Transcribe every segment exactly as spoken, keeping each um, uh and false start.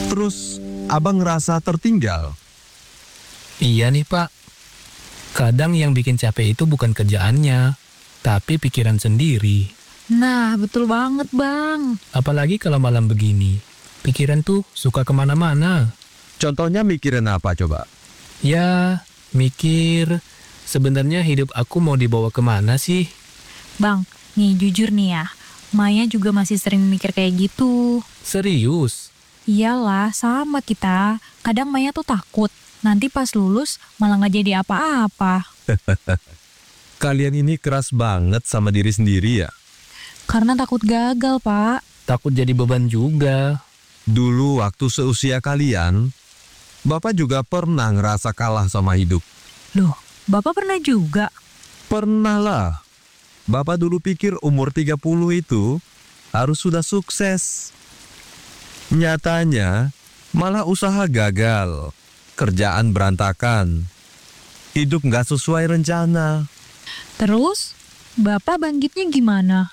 Terus abang ngerasa tertinggal. Iya nih Pak, kadang yang bikin capek itu bukan kerjaannya, tapi pikiran sendiri. Nah, betul banget, Bang. Apalagi kalau malam begini, pikiran tuh suka kemana-mana. Contohnya mikirin apa coba? Ya, mikir, sebenarnya hidup aku mau dibawa kemana sih? Bang, nih jujur nih ya, Maya juga masih sering mikir kayak gitu. Serius? Iyalah, sama kita. Kadang Maya tuh takut, nanti pas lulus malah nggak jadi apa-apa. Kalian ini keras banget sama diri sendiri ya? Karena takut gagal, Pak. Takut jadi beban juga. Dulu waktu seusia kalian, Bapak juga pernah ngerasa kalah sama hidup. Loh, Bapak pernah juga? Pernah lah. Bapak dulu pikir umur tiga puluh itu harus sudah sukses. Nyatanya, malah usaha gagal, kerjaan berantakan, hidup nggak sesuai rencana. Terus, Bapak bangkitnya gimana?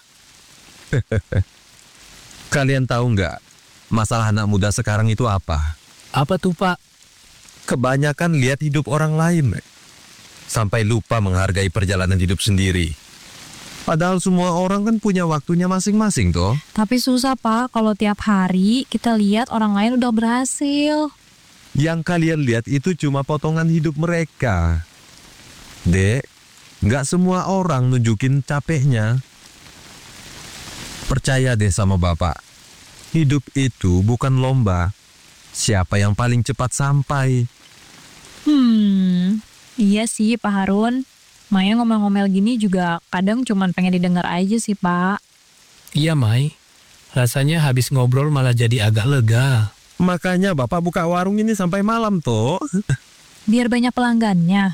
Kalian tahu nggak, masalah anak muda sekarang itu apa? Apa tuh Pak? Kebanyakan lihat hidup orang lain, sampai lupa menghargai perjalanan hidup sendiri. Padahal semua orang kan punya waktunya masing-masing toh. Tapi susah, Pak, kalau tiap hari kita lihat orang lain udah berhasil. Yang kalian lihat itu cuma potongan hidup mereka. Dek, nggak semua orang nunjukin capeknya. Percaya deh sama Bapak, hidup itu bukan lomba. Siapa yang paling cepat sampai? Hmm, iya sih, Pak Harun. Maya ngomel-ngomel gini juga kadang cuman pengen didengar aja sih, Pak. Iya Mai, rasanya habis ngobrol malah jadi agak lega. Makanya Bapak buka warung ini sampai malam toh. Biar banyak pelanggannya.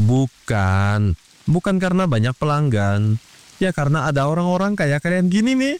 Bukan, bukan karena banyak pelanggan. Ya karena ada orang-orang kayak kalian gini nih.